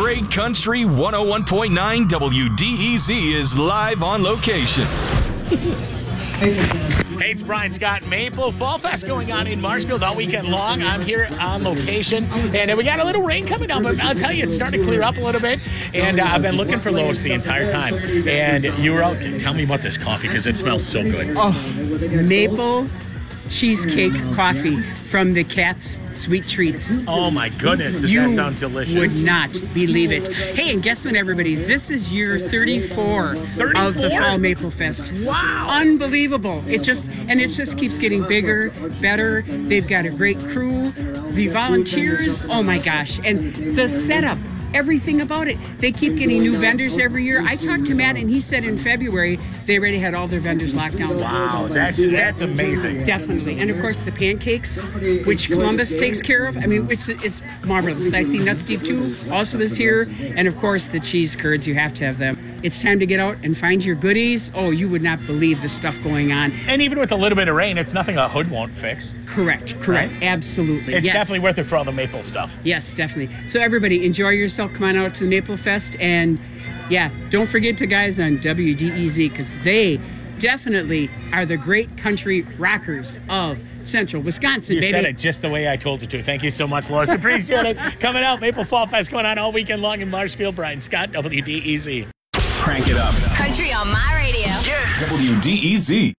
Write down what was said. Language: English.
Great Country 101.9 WDEZ is live on location. Hey, it's Brian Scott. Maple Fall Fest going on in Marshfield all weekend long. I'm here on location, and we got a little rain coming down, but I'll tell you, it's starting to clear up a little bit, and I've been looking for Lois the entire time. And you were out. Tell me about this coffee, because it smells so good. Oh, maple cheesecake coffee from the Cat's Sweet Treats. Oh, my goodness. Does that sound delicious? You would not believe it. Hey, and guess what, everybody? This is year 34 of the Fall Maple Fest. Wow. Unbelievable. It just keeps getting bigger, better. They've got a great crew. The volunteers, oh my gosh. And the setup. Everything about it. They keep getting new vendors every year. I talked to Matt, and he said in February they already had all their vendors locked down. Wow, that's amazing. Definitely. And of course the pancakes, which Columbus takes care of. I mean, it's marvelous. I see Nuts Deep too also is here. And of course the cheese curds, you have to have them. It's time to get out and find your goodies. Oh, you would not believe the stuff going on. And even with a little bit of rain, it's nothing a hood won't fix. Correct. Right? Absolutely. It's yes. definitely worth it for all the maple stuff. Yes, definitely. So everybody, enjoy yourself. Come on out to the Maple Fest. And yeah, don't forget to guys on WDEZ, because they definitely are the great country rockers of Central Wisconsin, You baby. said it just the way I told you to. Thank you so much, Lois. Appreciate it. Coming out, Maple Fall Fest going on all weekend long in Marshfield. Brian Scott, WDEZ. Crank it up. Country on my radio. WDEZ.